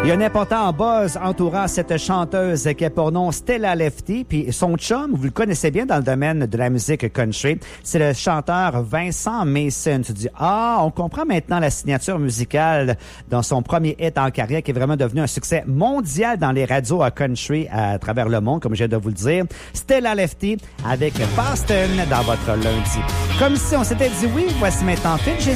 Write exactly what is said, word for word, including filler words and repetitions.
Il y a un important buzz entourant cette chanteuse qui a pour nom Stella Lefty, puis son chum, vous le connaissez bien dans le domaine de la musique country, c'est le chanteur Vincent Mason. Tu dis, ah, on comprend maintenant la signature musicale dans son premier hit en carrière qui est vraiment devenu un succès mondial dans les radios à country à travers le monde, comme je viens de vous le dire. Stella Lefty avec Boston dans votre lundi. Comme si on s'était dit oui, voici maintenant Phil.